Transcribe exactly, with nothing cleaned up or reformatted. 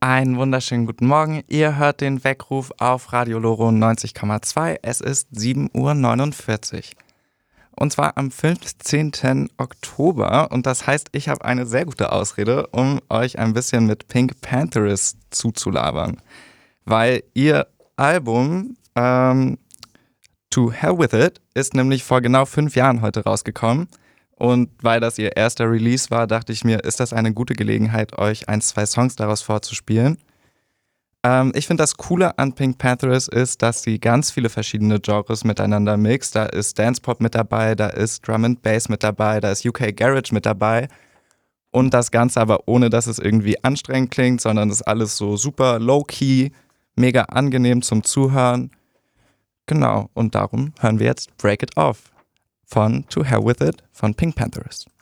Einen wunderschönen guten Morgen. Ihr hört den Weckruf auf Radio Loro neunzig Komma zwei. Es ist sieben Uhr neunundvierzig. Und zwar am fünfzehnten Oktober. Und das heißt, ich habe eine sehr gute Ausrede, um euch ein bisschen mit Pink Panthers zuzulabern. Weil ihr Album ähm, To Hell With It ist nämlich vor genau fünf Jahren heute rausgekommen. Und weil das ihr erster Release war, dachte ich mir, ist das eine gute Gelegenheit, euch ein, zwei Songs daraus vorzuspielen. Ähm, ich finde, das Coole an Pink Panthers ist, dass sie ganz viele verschiedene Genres miteinander mixt. Da ist Dance-Pop mit dabei, da ist Drum and Bass mit dabei, da ist U K Garage mit dabei. Und das Ganze aber ohne, dass es irgendwie anstrengend klingt, sondern es ist alles so super low-key, mega angenehm zum Zuhören. Genau, und darum hören wir jetzt Break It Off von To Hell With It von Pink Panthers.